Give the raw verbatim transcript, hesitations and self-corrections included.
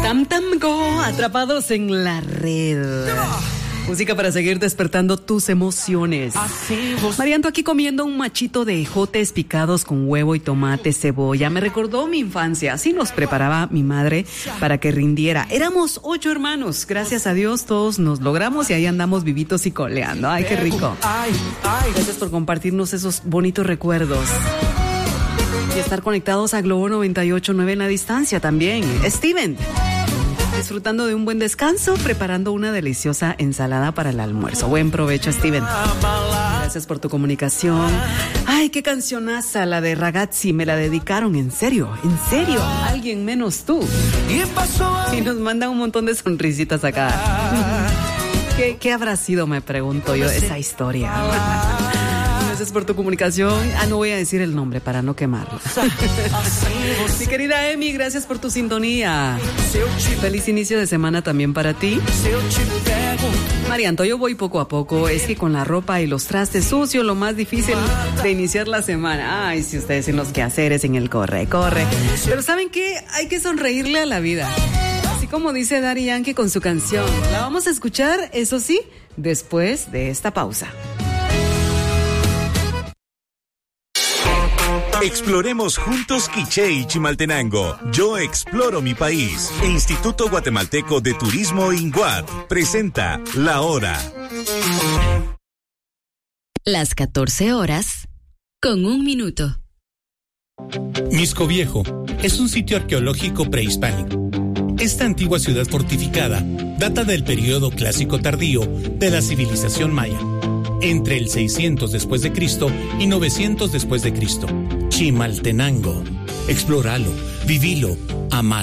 Tam Tam Go, atrapados en la red. Música para seguir despertando tus emociones. Marianto aquí comiendo un machito de ejotes picados con huevo y tomate, cebolla. Me recordó mi infancia. Así nos preparaba mi madre para que rindiera. Éramos ocho hermanos. Gracias a Dios todos nos logramos y ahí andamos vivitos y coleando. Ay, qué rico. Gracias por compartirnos esos bonitos recuerdos. Y estar conectados a Globo noventa y ocho punto nueve en la distancia también. Steven, disfrutando de un buen descanso, preparando una deliciosa ensalada para el almuerzo. Buen provecho, Steven. Gracias por tu comunicación. Ay, qué cancionaza la de Ragazzi, me la dedicaron, en serio, en serio, alguien menos tú. Y nos manda un montón de sonrisitas acá. ¿Qué, qué habrá sido, me pregunto yo, esa historia? Gracias por tu comunicación. Ah, no voy a decir el nombre para no quemarlo. Mi querida Emi, gracias por tu sintonía. Feliz inicio de semana también para ti. Marianto, yo voy poco a poco. Es que con la ropa y los trastes sucios, lo más difícil de iniciar la semana. Ay, si ustedes en los quehaceres, en el corre, corre. Pero ¿saben qué? Hay que sonreírle a la vida. Así como dice Daddy Yankee con su canción. La vamos a escuchar, eso sí, después de esta pausa. Exploremos juntos Quiché y Chimaltenango. Yo exploro mi país. E Instituto Guatemalteco de Turismo INGUAT presenta La Hora. Las catorce horas con un minuto. Misco Viejo es un sitio arqueológico prehispánico. Esta antigua ciudad fortificada data del periodo clásico tardío de la civilización maya, entre el seiscientos después de Cristo y novecientos después de Cristo. Chimaltenango. Explóralo, vivilo, amalo.